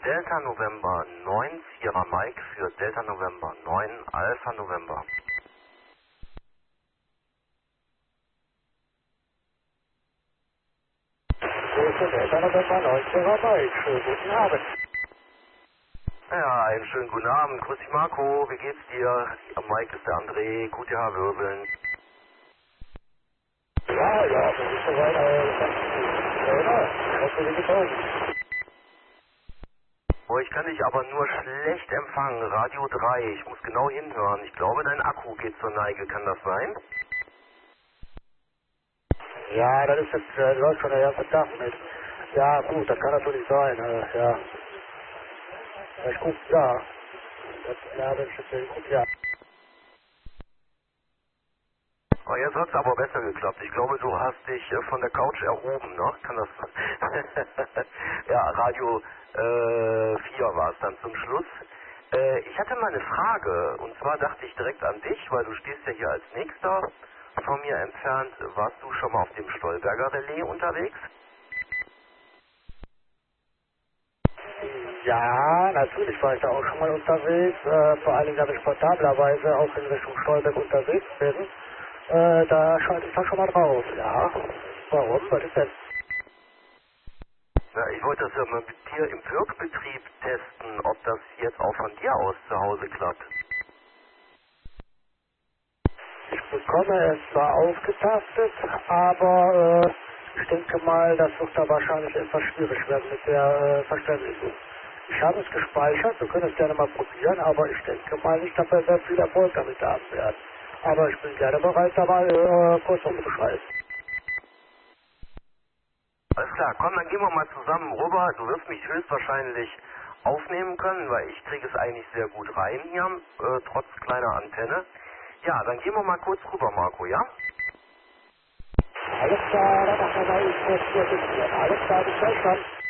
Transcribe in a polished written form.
Delta November 9 Sierra Mike für Delta November 9 Alpha November. Grüße Delta November 9 Sierra Mike. Schönen guten Abend. Ja, einen schönen guten Abend. Grüß dich Marco, wie geht's dir? Am Mike ist der André, gute Haarwirbeln. Ja, das ist soweit ganz gut. Ja, ich hoffe, Sie gefallen. Oh, ich kann dich aber nur schlecht empfangen. Radio 3, ich muss genau hinhören. Ich glaube, dein Akku geht zur Neige, kann das sein? Ja, das ist jetzt, läuft schon der ganze Tag mit. Ja, gut, das kann natürlich sein, ja. Ich guck, ja. Ja, das ist gut, ja. Oh, jetzt hat's aber besser geklappt. Ich glaube, du hast dich von der Couch erhoben, ne? Kann das... ja, Radio 4 war es dann zum Schluss. Ich hatte mal eine Frage, und zwar dachte ich direkt an dich, weil du stehst ja hier als Nächster von mir entfernt. Warst du schon mal auf dem Stolberger Relais unterwegs? Ja, natürlich war ich da auch schon mal unterwegs. Vor allen Dingen, da ich portablerweise auch in Richtung Stolberg unterwegs bin. Da schalte ich da schon mal drauf, ja. Warum? Was ist denn? Na, ich wollte das ja mal mit dir im Wirkbetrieb testen, ob das jetzt auch von dir aus zu Hause klappt. Ich bekomme es zwar aufgetastet, aber ich denke mal, das wird da wahrscheinlich etwas schwierig werden mit der Verständigung. Ich habe es gespeichert, wir können es gerne mal probieren, aber ich denke mal nicht, dass wir sehr viel Erfolg damit haben werden. Aber ich bin gerne bereit, da mal kurz umzuschreiben. Alles klar, komm, dann gehen wir mal zusammen rüber. Du wirst mich höchstwahrscheinlich aufnehmen können, weil ich kriege es eigentlich sehr gut rein hier, trotz kleiner Antenne. Ja, dann gehen wir mal kurz rüber, Marco, ja? Alles klar, dann machen wir mal kurz hier bisschen. Alles klar, bis gleich dann.